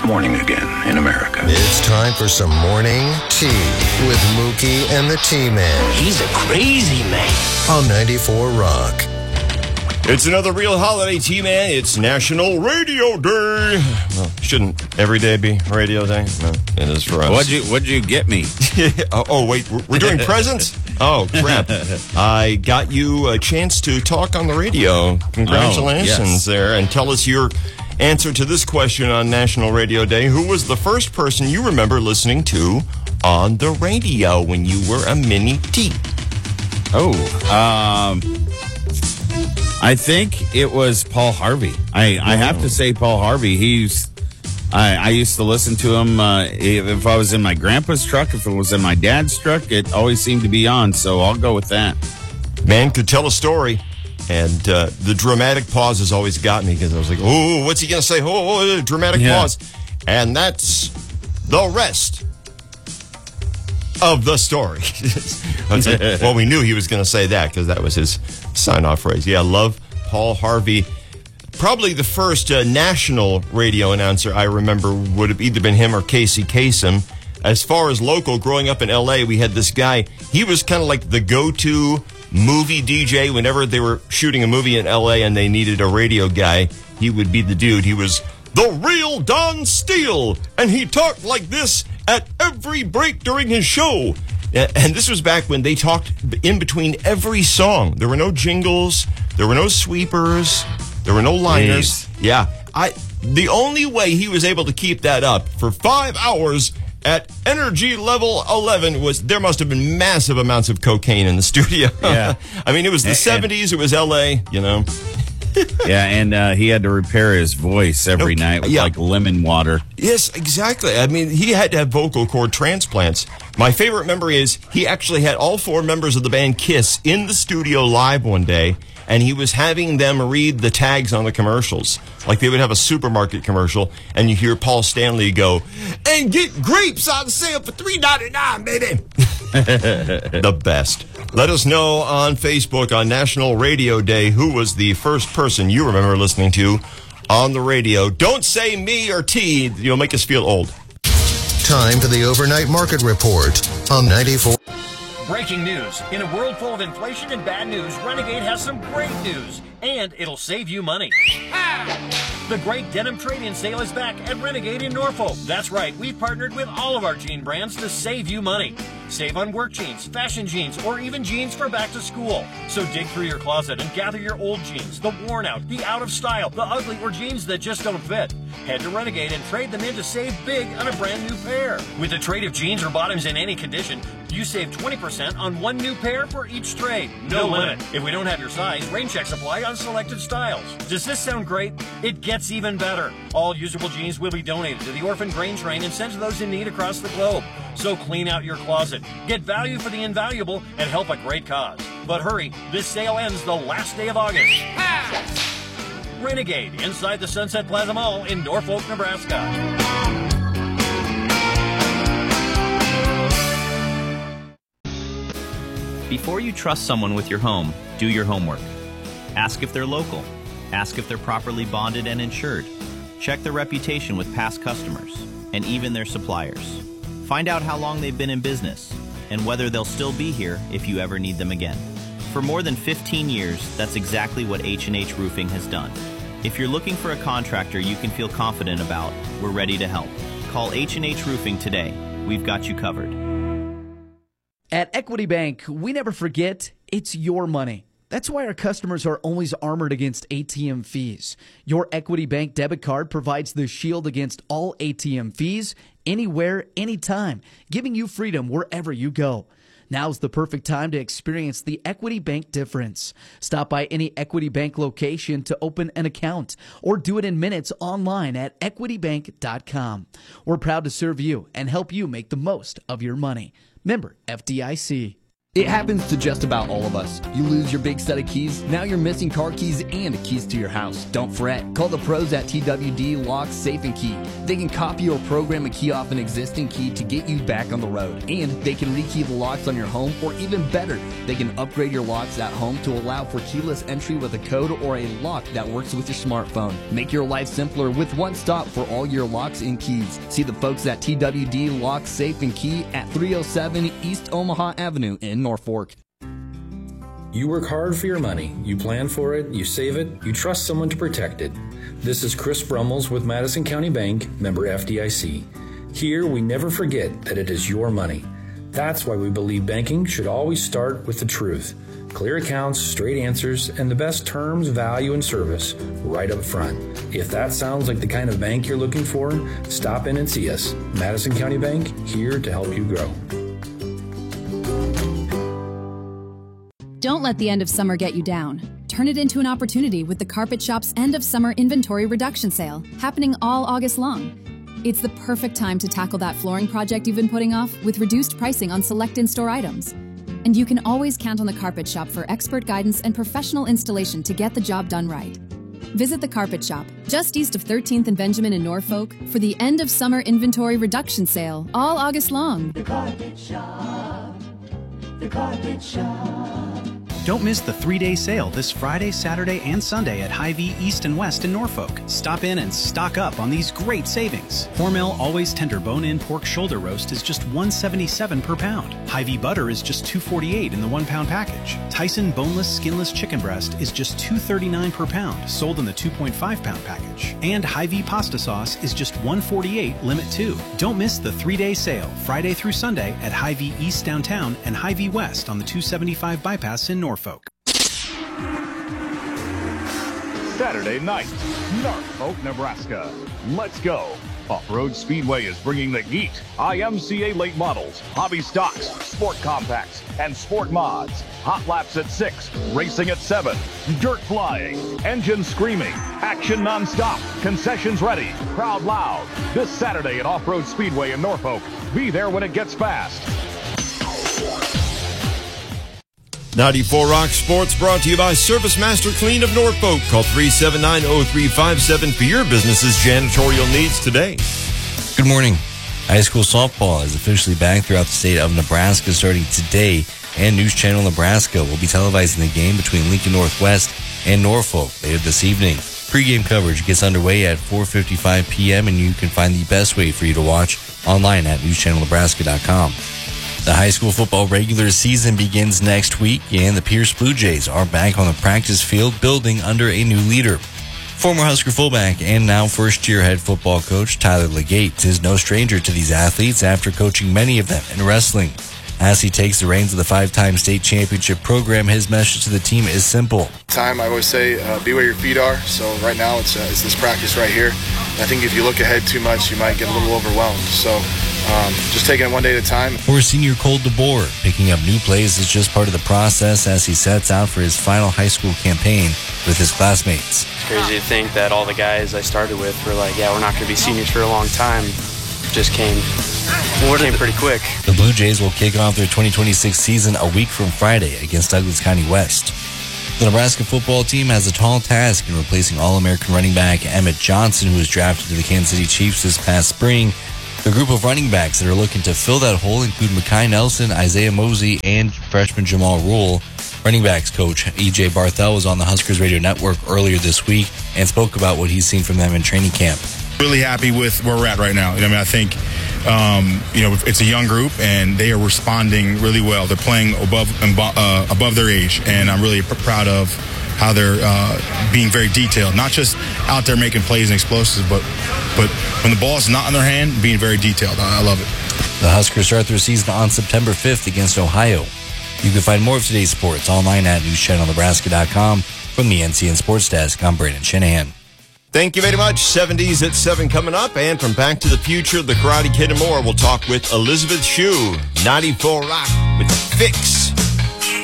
morning again in America. It's time for some morning tea with Mookie and the T-Man. He's a crazy man. On 94 Rock. It's another real holiday, T-Man. It's National Radio Day. Well, shouldn't every day be Radio Day? No, it is for us. What'd you get me? Oh, wait, we're doing presents? Oh, crap. I got you a chance to talk on the radio. Congratulations there. And tell us your answer to this question on National Radio Day. Who was the first person you remember listening to on the radio when you were a mini T? I think it was Paul Harvey. I have to say Paul Harvey. I used to listen to him if I was in my grandpa's truck, if it was in my dad's truck, it always seemed to be on, so I'll go with that. Man could tell a story, and the dramatic pause has always got me, because I was like, oh, what's he going to say? Oh, dramatic pause. And that's the rest of the story. Well, we knew he was going to say that, because that was his sign-off phrase. Yeah, love Paul Harvey. Probably the first national radio announcer I remember would have either been him or Casey Kasem. As far as local, growing up in L.A., we had this guy. He was kind of like the go-to movie DJ. Whenever they were shooting a movie in L.A. and they needed a radio guy, he would be the dude. He was the real Don Steele, and he talked like this at every break during his show. And this was back when they talked in between every song. There were no jingles. There were no sweepers. There were no liners. Jeez. Yeah. The only way he was able to keep that up for 5 hours at energy level 11 was there must have been massive amounts of cocaine in the studio. Yeah. I mean, it was the 70s. It was L.A., you know. Yeah, and he had to repair his voice every night with like lemon water. Yes, exactly. I mean, he had to have vocal cord transplants. My favorite memory is he actually had all four members of the band Kiss in the studio live one day, and he was having them read the tags on the commercials. Like they would have a supermarket commercial, and you hear Paul Stanley go, "And get grapes on sale for $3.99, baby." The best. Let us know on Facebook on National Radio Day who was the first person you remember listening to on the radio. Don't say me or T. You'll make us feel old. Time for the overnight market report on 94. Breaking news. In a world full of inflation and bad news, Renegade has some great news, and it'll save you money. The great denim trade-in sale is back at Renegade in Norfolk. That's right, we've partnered with all of our jean brands to save you money. Save on work jeans, fashion jeans, or even jeans for back to school. So dig through your closet and gather your old jeans, the worn out, the out of style, the ugly, or jeans that just don't fit. Head to Renegade and trade them in to save big on a brand new pair. With a trade of jeans or bottoms in any condition, you save 20% on one new pair for each trade. No limit. If we don't have your size, rain checks apply on selected styles. Does this sound great? It gets even better. All usable jeans will be donated to the Orphan Grain Train and sent to those in need across the globe. So clean out your closet, get value for the invaluable, and help a great cause. But hurry, this sale ends the last day of August. Renegade, inside the Sunset Plaza Mall in Norfolk, Nebraska. Before you trust someone with your home, do your homework. Ask if they're local. Ask if they're properly bonded and insured. Check their reputation with past customers and even their suppliers. Find out how long they've been in business and whether they'll still be here if you ever need them again. For more than 15 years, that's exactly what H&H Roofing has done. If you're looking for a contractor you can feel confident about, we're ready to help. Call H&H Roofing today. We've got you covered. At Equity Bank, we never forget it's your money. That's why our customers are always armored against ATM fees. Your Equity Bank debit card provides the shield against all ATM fees, anywhere, anytime, giving you freedom wherever you go. Now's the perfect time to experience the Equity Bank difference. Stop by any Equity Bank location to open an account or do it in minutes online at equitybank.com. We're proud to serve you and help you make the most of your money. Member FDIC. It happens to just about all of us. You lose your big set of keys, now you're missing car keys and keys to your house. Don't fret. Call the pros at TWD Lock, Safe, and Key. They can copy or program a key off an existing key to get you back on the road. And they can rekey the locks on your home, or even better, they can upgrade your locks at home to allow for keyless entry with a code or a lock that works with your smartphone. Make your life simpler with one stop for all your locks and keys. See the folks at TWD Lock, Safe, and Key at 307 East Omaha Avenue in Norfolk. You work hard for your money. You plan for it, you save it, you trust someone to protect it. This is Chris Brummels with Madison County Bank, member FDIC. Here, we never forget that it is your money. That's why we believe banking should always start with the truth. Clear accounts, straight answers, and the best terms, value, and service right up front. If that sounds like the kind of bank you're looking for, stop in and see us. Madison County Bank, here to help you grow. Don't let the end of summer get you down. Turn it into an opportunity with the Carpet Shop's end of summer inventory reduction sale, happening all August long. It's the perfect time to tackle that flooring project you've been putting off with reduced pricing on select in-store items. And you can always count on the Carpet Shop for expert guidance and professional installation to get the job done right. Visit the Carpet Shop, just east of 13th and Benjamin in Norfolk, for the end of summer inventory reduction sale, all August long. The Carpet Shop. The Carpet Shop. Don't miss the 3-day sale this Friday, Saturday, and Sunday at Hy-Vee East and West in Norfolk. Stop in and stock up on these great savings. Hormel Always Tender Bone-In Pork Shoulder Roast is just $1.77 per pound. Hy-Vee Butter is just $2.48 in the 1-pound package. Tyson Boneless Skinless Chicken Breast is just $2.39 per pound, sold in the 2.5-pound package. And Hy-Vee Pasta Sauce is just $1.48 Limit 2. Don't miss the 3-day sale, Friday through Sunday at Hy-Vee East downtown and Hy-Vee West on the 275 bypass in Norfolk. Saturday night, Norfolk, Nebraska. Let's go. Off-Road Speedway is bringing the heat. IMCA late models, hobby stocks, sport compacts, and sport mods. Hot laps at 6, racing at 7, dirt flying, engine screaming, action non-stop, concessions ready, crowd loud. This Saturday at Off-Road Speedway in Norfolk. Be there when it gets fast. 94 Rock Sports brought to you by Service Master Clean of Norfolk. Call 379-0357 for your business's janitorial needs today. Good morning. High school softball is officially back throughout the state of Nebraska starting today, and News Channel Nebraska will be televising the game between Lincoln Northwest and Norfolk later this evening. Pre-game coverage gets underway at 4:55 p.m., and you can find the best way for you to watch online at newschannelnebraska.com. The high school football regular season begins next week, and the Pierce Blue Jays are back on the practice field building under a new leader. Former Husker fullback and now first-year head football coach Tyler Legate is no stranger to these athletes after coaching many of them in wrestling. As he takes the reins of the 5-time state championship program, his message to the team is simple. I always say, be where your feet are. So right now it's this practice right here. I think if you look ahead too much, you might get a little overwhelmed. So just taking it one day at a time. For senior Cole DeBoer, picking up new plays is just part of the process as he sets out for his final high school campaign with his classmates. It's crazy to think that all the guys I started with were like, yeah, we're not going to be seniors for a long time. Just came pretty quick. The Blue Jays will kick off their 2026 season a week from Friday against Douglas County West. The Nebraska football team has a tall task in replacing All-American running back Emmett Johnson, who was drafted to the Kansas City Chiefs this past spring. The group of running backs that are looking to fill that hole include Mekhi Nelson, Isaiah Mosey, and freshman Jamal Rule. Running backs coach E.J. Barthel was on the Huskers Radio Network earlier this week and spoke about what he's seen from them in training camp. Really happy with where we're at right now. I think, it's a young group and they are responding really well. They're playing above their age, and I'm really proud of how they're being very detailed. Not just out there making plays and explosives, but when the ball is not in their hand, being very detailed. I love it. The Huskers start their season on September 5th against Ohio. You can find more of today's sports online at newschannelnebraska.com. From the NCN Sports Desk, I'm Brandon Shanahan. Thank you very much. 70s at 7 coming up. And from Back to the Future, The Karate Kid and more, we'll talk with Elizabeth Shue. 94 Rock with Fix.